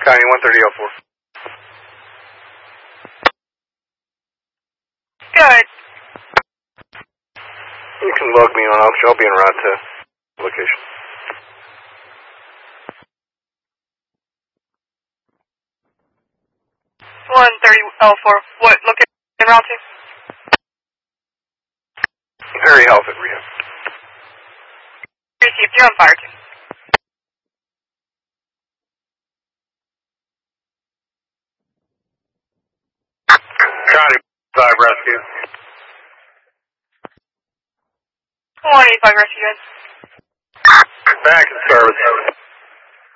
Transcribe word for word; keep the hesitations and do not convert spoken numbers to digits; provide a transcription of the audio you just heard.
County one thirty oh four. Good. You can log me on. I'll, I'll be en route to location. one thirty oh four. What location en route to? Very health at rehab. Received. You're on fire team. County five rescue. one eighty-five rescue. Back in service.